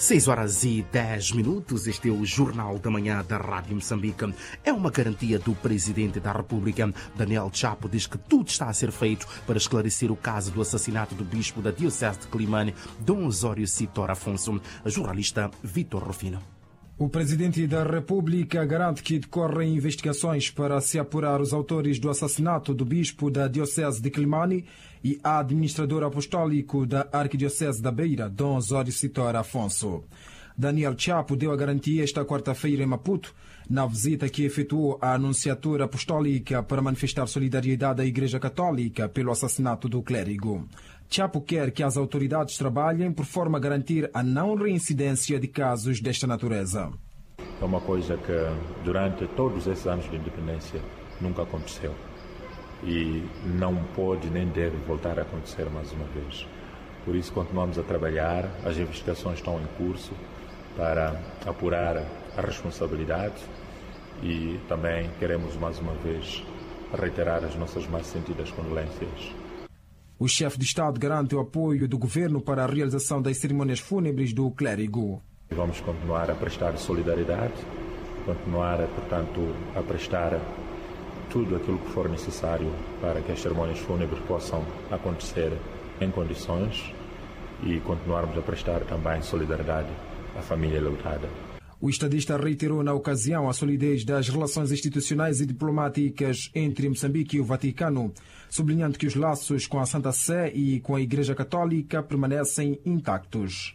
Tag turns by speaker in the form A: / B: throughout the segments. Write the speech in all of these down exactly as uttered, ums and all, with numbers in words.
A: seis horas e dez minutos, este é o Jornal da Manhã da Rádio Moçambique. É uma garantia do Presidente da República. Daniel Chapo diz que tudo está a ser feito para esclarecer o caso do assassinato do bispo da Diocese de Climane, Dom Osório Citor Afonso. A jornalista Vitor Rufino.
B: O Presidente da República garante que decorrem investigações para se apurar os autores do assassinato do bispo da Diocese de Climane e administrador apostólico da Arquidiocese da Beira, Dom Osório Citor Afonso. Daniel Chapo deu a garantia esta quarta-feira em Maputo, na visita que efetuou à Anunciatura Apostólica para manifestar solidariedade à Igreja Católica pelo assassinato do clérigo. Chapo quer que as autoridades trabalhem por forma a garantir a não reincidência de casos desta natureza.
C: É uma coisa que durante todos esses anos de independência nunca aconteceu e não pode nem deve voltar a acontecer mais uma vez. Por isso continuamos a trabalhar, as investigações estão em curso para apurar a responsabilidade e também queremos mais uma vez reiterar as nossas mais sentidas condolências.
B: O chefe de Estado garante o apoio do governo para a realização das cerimônias fúnebres do clérigo.
C: Vamos continuar a prestar solidariedade, continuar, portanto, a prestar tudo aquilo que for necessário para que as cerimônias fúnebres possam acontecer em condições e continuarmos a prestar também solidariedade à família lutada.
B: O estadista reiterou na ocasião a solidez das relações institucionais e diplomáticas entre Moçambique e o Vaticano, sublinhando que os laços com a Santa Sé e com a Igreja Católica permanecem intactos.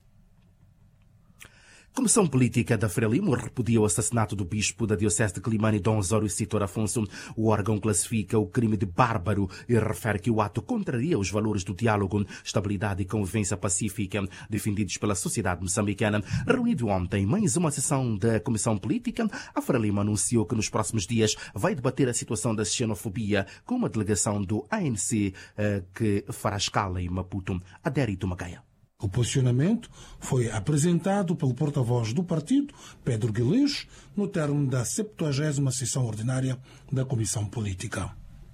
A: Comissão Política da Frelimo repudia o assassinato do bispo da Diocese de Climane, Dom Osório Citor Afonso. O órgão classifica o crime de bárbaro e refere que o ato contraria os valores do diálogo, estabilidade e convivência pacífica defendidos pela sociedade moçambicana. Reunido ontem mais uma sessão da Comissão Política, a Frelimo anunciou que nos próximos dias vai debater a situação da xenofobia com uma delegação do A N C que fará escala em Maputo. Adérito Macaia.
D: O posicionamento foi apresentado pelo porta-voz do partido, Pedro Guilherme, no término da septuagésima sessão ordinária da Comissão Política.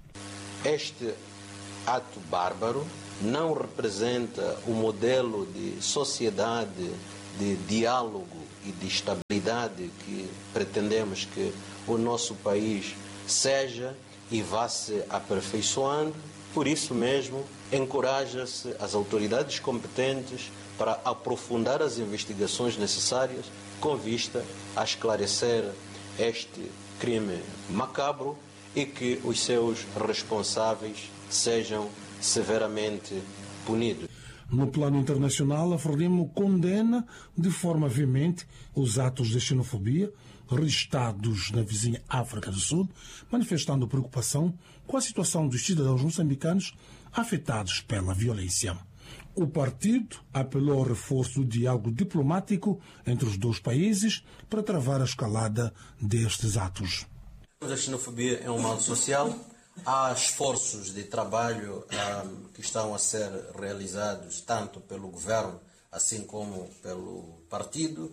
E: Este ato bárbaro não representa o modelo de sociedade, de diálogo e de estabilidade que pretendemos que o nosso país seja e vá se aperfeiçoando. Por isso mesmo, encoraja-se as autoridades competentes para aprofundar as investigações necessárias com vista a esclarecer este crime macabro e que os seus responsáveis sejam severamente punidos.
D: No plano internacional, a Frelimo condena de forma veemente os atos de xenofobia registrados na vizinha África do Sul, manifestando preocupação com a situação dos cidadãos moçambicanos afetados pela violência. O partido apelou ao reforço do diálogo diplomático entre os dois países para travar a escalada destes atos.
E: A xenofobia é um mal social. Há esforços de trabalho um, que estão a ser realizados tanto pelo governo assim como pelo partido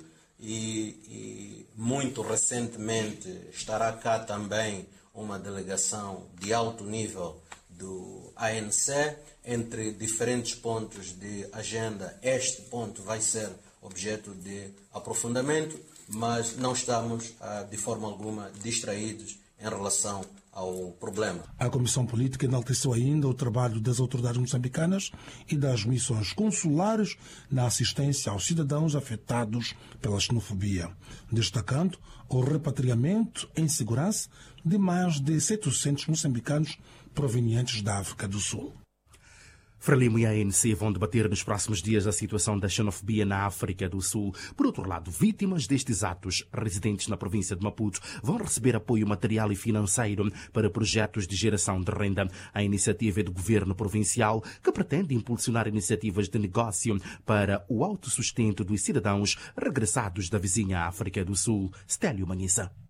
E: e, e muito recentemente estará cá também uma delegação de alto nível do A N C. Entre diferentes pontos de agenda, este ponto vai ser objeto de aprofundamento, mas não estamos de forma alguma distraídos em relação ao problema.
D: A Comissão Política enalteceu ainda o trabalho das autoridades moçambicanas e das missões consulares na assistência aos cidadãos afetados pela xenofobia, destacando o repatriamento em segurança de mais de setecentos moçambicanos provenientes da África do Sul.
A: Frelimo e a A N C vão debater nos próximos dias a situação da xenofobia na África do Sul. Por outro lado, vítimas destes atos, residentes na província de Maputo, vão receber apoio material e financeiro para projetos de geração de renda. A iniciativa é do governo provincial, que pretende impulsionar iniciativas de negócio para o autossustento dos cidadãos regressados da vizinha África do Sul. Stélio Manissa.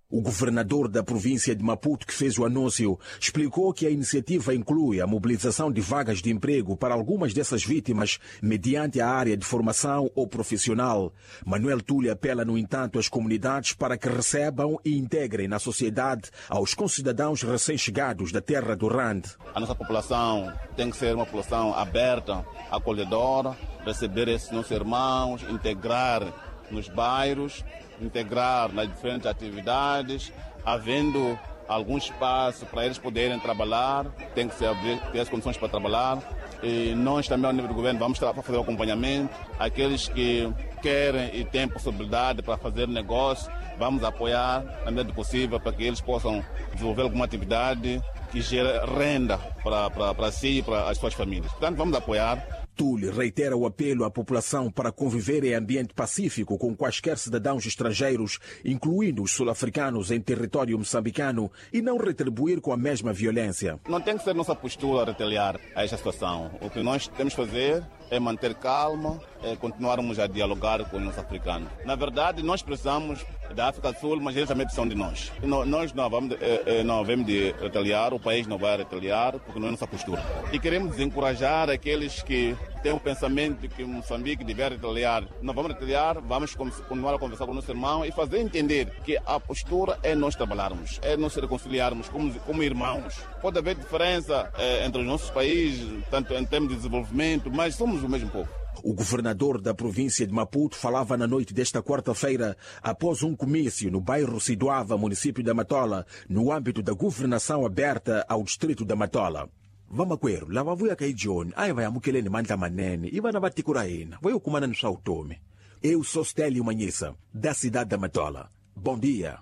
F: O governador da província de Maputo, que fez o anúncio, explicou que a iniciativa inclui a mobilização de vagas de emprego para algumas dessas vítimas mediante a área de formação ou profissional. Manuel Tulli apela, no entanto, às comunidades para que recebam e integrem na sociedade aos concidadãos recém-chegados da terra do Rand.
G: A nossa população tem que ser uma população aberta, acolhedora, receber esses nossos irmãos, integrar nos bairros, integrar nas diferentes atividades, havendo algum espaço para eles poderem trabalhar, tem que ser abrir, ter as condições para trabalhar. E nós também, ao nível do governo, vamos fazer o acompanhamento. Aqueles que querem e têm possibilidade para fazer negócio, vamos apoiar na medida do possível para que eles possam desenvolver alguma atividade que gere renda para, para, para si e para as suas famílias. Portanto, vamos apoiar.
F: Tulli reitera o apelo à população para conviver em ambiente pacífico com quaisquer cidadãos estrangeiros, incluindo os sul-africanos em território moçambicano, e não retribuir com a mesma violência.
G: Não tem que ser nossa postura retaliar a esta situação. O que nós temos que fazer é manter calma, é continuarmos a dialogar com os africanos. Na verdade, nós precisamos da África do Sul, mas eles também precisam de nós. E nós não vamos, é, não vamos de retaliar, o país não vai retaliar, porque não é nossa postura. E queremos desencorajar aqueles que têm o pensamento de que Moçambique deve retaliar. Não vamos retaliar, vamos continuar a conversar com o nosso irmão e fazer entender que a postura é nós trabalharmos, é nós reconciliarmos como, como irmãos. Pode haver diferença é, entre os nossos países, tanto em termos de desenvolvimento, mas somos o mesmo povo.
F: O governador da província de Maputo falava na noite desta quarta-feira, após um comício no bairro Sidoava, município da Matola, no âmbito da governação aberta ao distrito da Matola. Vamakwero, lava vuya kai John, ai vai amukeleni mandla manene, iva na batikuraina, vai okumana no Sautome. Eu sou Stélio Manhissa, da cidade da Matola. Bom dia.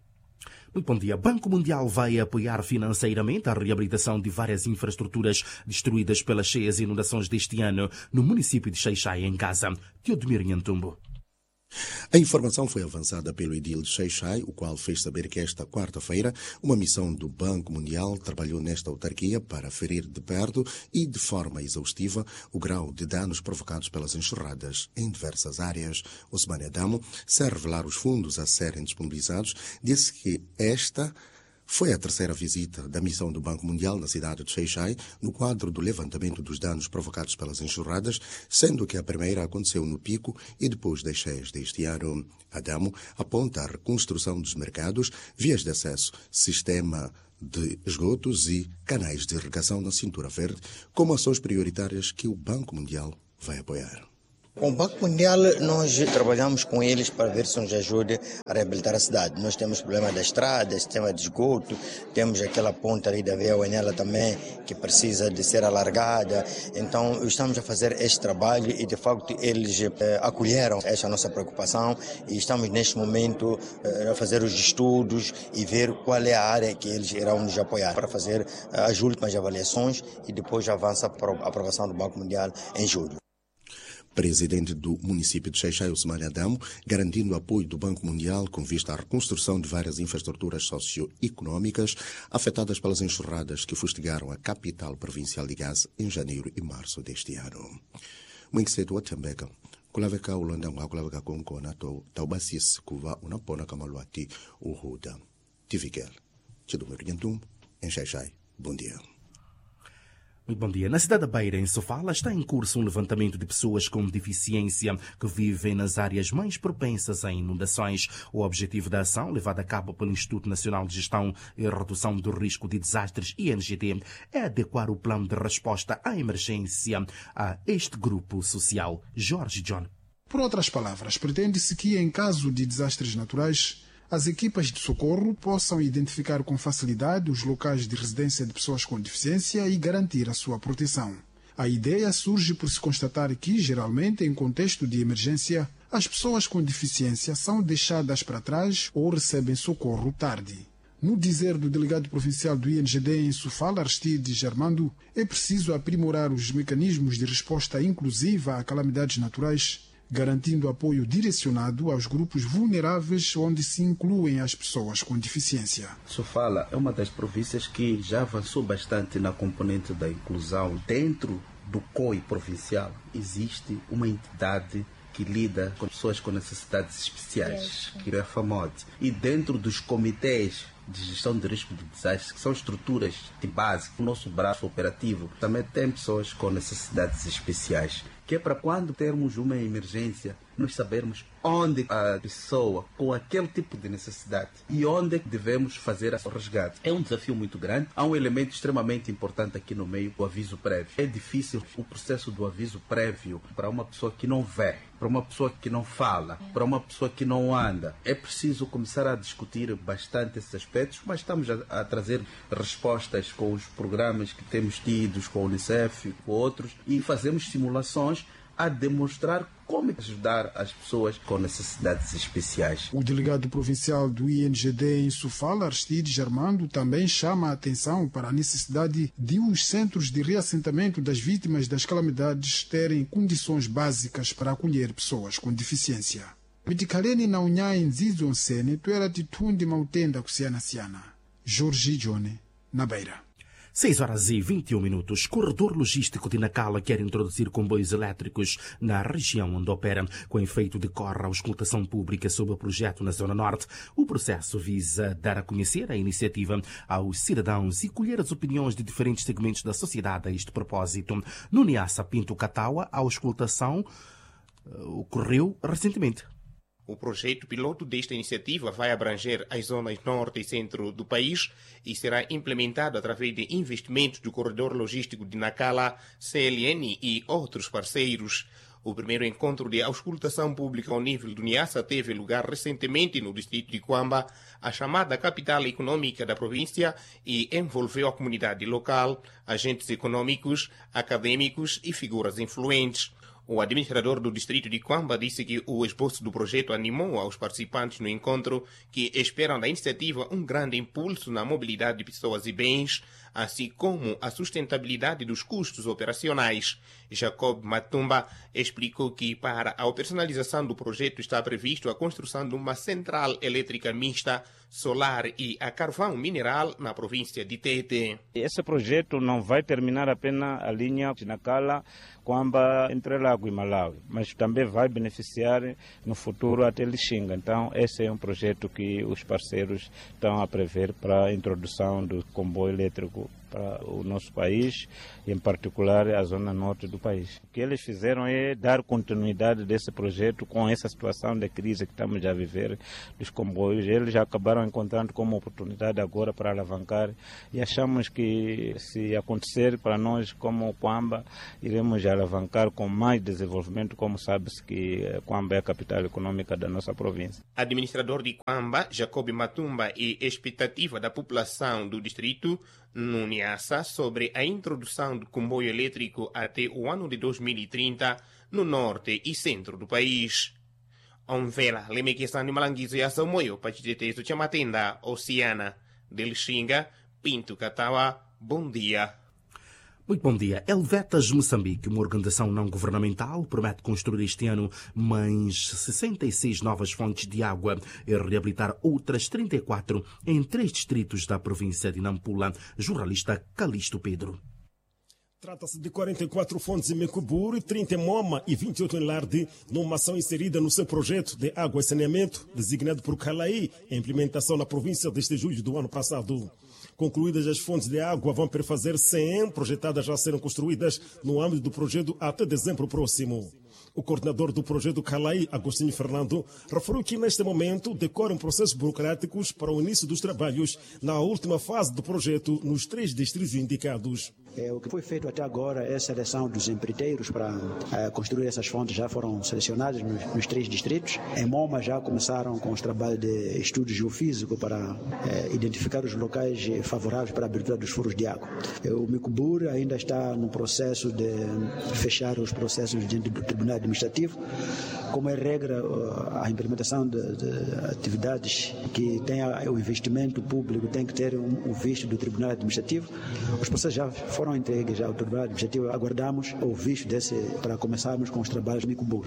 A: Muito bom dia. Banco Mundial vai apoiar financeiramente a reabilitação de várias infraestruturas destruídas pelas cheias e inundações deste ano no município de Xai-Xai, em Gaza. Teodomiro Nhantumbo.
H: A informação foi avançada pelo edil de Xai-Xai, o qual fez saber que esta quarta-feira uma missão do Banco Mundial trabalhou nesta autarquia para aferir de perto e de forma exaustiva o grau de danos provocados pelas enxurradas em diversas áreas. Osmane Adamo, sem revelar os fundos a serem disponibilizados, disse que esta foi a terceira visita da missão do Banco Mundial na cidade de Xai-Xai no quadro do levantamento dos danos provocados pelas enxurradas, sendo que a primeira aconteceu no pico e depois das cheias deste ano. Adamo aponta a reconstrução dos mercados, vias de acesso, sistema de esgotos e canais de irrigação na Cintura Verde como ações prioritárias que o Banco Mundial vai apoiar.
I: Com o Banco Mundial, nós trabalhamos com eles para ver se nos ajuda a reabilitar a cidade. Nós temos problema da estrada, sistema de esgoto, temos aquela ponta ali da Via Uenela também, que precisa de ser alargada. Então, estamos a fazer este trabalho e, de facto, eles eh, acolheram esta nossa preocupação e estamos, neste momento, eh, a fazer os estudos e ver qual é a área que eles irão nos apoiar para fazer eh, as últimas avaliações e depois avança para a aprovação do Banco Mundial em julho.
H: Presidente do município de Xai-Xai, Osmane Adamo, garantindo o apoio do Banco Mundial com vista à reconstrução de várias infraestruturas socioeconómicas afetadas pelas enxurradas que fustigaram a capital provincial de Gaza em janeiro e março deste ano. Muito cedo, Watambeka, kulaveka ulonda ngwa kulaveka konkona to taubasis kuva unapona kamalwati uhuda. Tivikel, Teodomiro Nhantumbo, em Xai-Xai. Bom dia.
A: Muito bom dia. Na cidade da Beira, em Sofala, está em curso um levantamento de pessoas com deficiência que vivem nas áreas mais propensas a inundações. O objetivo da ação, levada a cabo pelo Instituto Nacional de Gestão e Redução do Risco de Desastres, I N G D, é adequar o plano de resposta à emergência a este grupo social. Jorge John.
J: Por outras palavras, pretende-se que, em caso de desastres naturais, as equipas de socorro possam identificar com facilidade os locais de residência de pessoas com deficiência e garantir a sua proteção. A ideia surge por se constatar que, geralmente, em contexto de emergência, as pessoas com deficiência são deixadas para trás ou recebem socorro tarde. No dizer do delegado provincial do I N G D em Sofala, Aristides Germando, é preciso aprimorar os mecanismos de resposta inclusiva a calamidades naturais, garantindo apoio direcionado aos grupos vulneráveis, onde se incluem as pessoas com deficiência.
K: Sofala é uma das províncias que já avançou bastante na componente da inclusão. Dentro do C O I provincial existe uma entidade que lida com pessoas com necessidades especiais, que é a FAMOD. E dentro dos comitês de gestão de risco de desastres, que são estruturas de base, o nosso braço operativo também tem pessoas com necessidades especiais, que é para quando termos uma emergência, nós sabermos onde a pessoa com aquele tipo de necessidade e onde devemos fazer o resgate. É um desafio muito grande. Há um elemento extremamente importante aqui no meio, o aviso prévio. É difícil o processo do aviso prévio para uma pessoa que não vê, para uma pessoa que não fala, para uma pessoa que não anda. É preciso começar a discutir bastante esses aspectos, mas estamos a, a trazer respostas com os programas que temos tidos, com a Unicef e com outros, e fazemos simulações a demonstrar como ajudar as pessoas com necessidades especiais.
J: O delegado provincial do I N G D em Sofala, Aristides Armando, também chama a atenção para a necessidade de os centros de reassentamento das vítimas das calamidades terem condições básicas para acolher pessoas com deficiência. Mitikaleni na unhai nzizo nsene tuera titundi mautenda kusiana siana. Jorge Jone, na Beira.
A: seis horas e vinte e um minutos. Corredor logístico de Nacala quer introduzir comboios elétricos na região onde opera. Com efeito decorre a auscultação pública sobre o projeto na Zona Norte. O processo visa dar a conhecer a iniciativa aos cidadãos e colher as opiniões de diferentes segmentos da sociedade a este propósito. No Niassa Pinto Cataua, a auscultação uh, ocorreu recentemente.
L: O projeto piloto desta iniciativa vai abranger as zonas norte e centro do país e será implementado através de investimentos do corredor logístico de Nacala, C L N e outros parceiros. O primeiro encontro de auscultação pública ao nível do Niassa teve lugar recentemente no distrito de Quamba, a chamada capital econômica da província, e envolveu a comunidade local, agentes econômicos, acadêmicos e figuras influentes. O administrador do distrito de Quamba disse que o esboço do projeto animou aos participantes no encontro, que esperam da iniciativa um grande impulso na mobilidade de pessoas e bens, assim como a sustentabilidade dos custos operacionais. Jacob Matumba explicou que para a operacionalização do projeto está previsto a construção de uma central elétrica mista, solar e a carvão mineral na província de Tete.
M: Esse projeto não vai terminar apenas a linha de Nacala, Quamba, entre Lago e Malawi, mas também vai beneficiar no futuro até Lixinga. Então, esse é um projeto que os parceiros estão a prever para a introdução do comboio elétrico para o nosso país, e em particular a zona norte do país. O que eles fizeram é dar continuidade desse projeto com essa situação de crise que estamos a viver dos comboios. Eles já acabaram encontrando como oportunidade agora para alavancar, e achamos que se acontecer para nós como Quamba, iremos alavancar com mais desenvolvimento, como sabe-se que Quamba é a capital econômica da nossa província.
L: Administrador de Quamba, Jacob Matumba, e expectativa da população do distrito no Niassa sobre a introdução do comboio elétrico até o ano de dois mil e trinta no norte e centro do país. Onvela, Lemequesani Malanguizo e Asamoio, Pachitetezo Chamatenda, Oceana, Del Xinga, Pinto Cataua, bom dia.
A: Muito bom dia. Helvetas Moçambique, uma organização não governamental, promete construir este ano mais sessenta e seis novas fontes de água e reabilitar outras trinta e quatro em três distritos da província de Nampula. Jornalista Calixto Pedro.
N: Trata-se de quarenta e quatro fontes em Mecubur, trinta em Moma e vinte e oito em Larde, numa ação inserida no seu projeto de água e saneamento, designado por Calaí, em implementação na província desde julho do ano passado. Concluídas as fontes de água, vão perfazer cem, projetadas já serão construídas no âmbito do projeto até dezembro próximo. O coordenador do projeto Calaí, Agostinho Fernando, referiu que neste momento decorrem processos burocráticos para o início dos trabalhos na última fase do projeto nos três distritos indicados.
O: É, o que foi feito até agora é a seleção dos empreiteiros para é, construir essas fontes, já foram selecionadas nos, nos três distritos. Em Moma já começaram com os trabalhos de estudo geofísico para é, identificar os locais favoráveis para a abertura dos furos de água. É, o Micubur ainda está no processo de fechar os processos diante do Tribunal Administrativo. Como é regra, a implementação de, de atividades que tenha o investimento público tem que ter um, um visto do Tribunal Administrativo. Os processos já foram foram entregues ao Tribunal Administrativo. Aguardamos o visto desse para começarmos com os trabalhos de Micubur.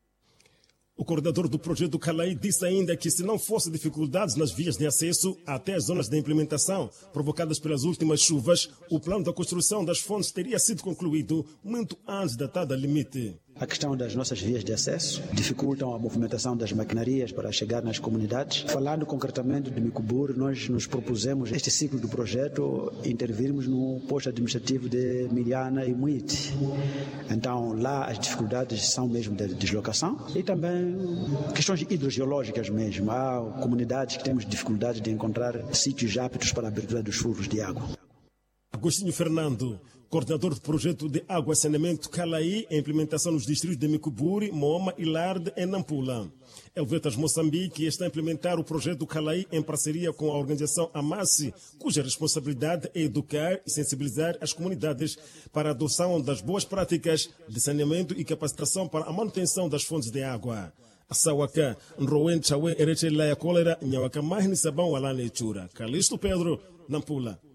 N: O coordenador do projeto Calaí disse ainda que se não fossem dificuldades nas vias de acesso até as zonas de implementação provocadas pelas últimas chuvas, o plano da construção das fontes teria sido concluído muito antes da data limite.
O: a questão das nossas vias de acesso, dificultam a movimentação das maquinarias para chegar nas comunidades. Falando concretamente de Micuburi, nós nos propusemos, este ciclo do projeto, intervirmos no posto administrativo de Miliana e Muite. Então, lá as dificuldades são mesmo de deslocação e também questões hidrogeológicas mesmo. Há comunidades que temos dificuldade de encontrar sítios aptos para a abertura dos furos de água.
N: Agostinho Fernando, coordenador do projeto de água e saneamento Calaí, em implementação nos distritos de Micuburi, Moama e Larde, em Nampula. Helvetas Moçambique está a implementar o projeto Calaí em parceria com a organização Amassi, cuja responsabilidade é educar e sensibilizar as comunidades para a adoção das boas práticas de saneamento e capacitação para a manutenção das fontes de água. Asawaka, Nrowen Chawe Ereche Laia Cólera, Nhawaka Mahni Sabão Alane Chura. Calixto Pedro, Nampula.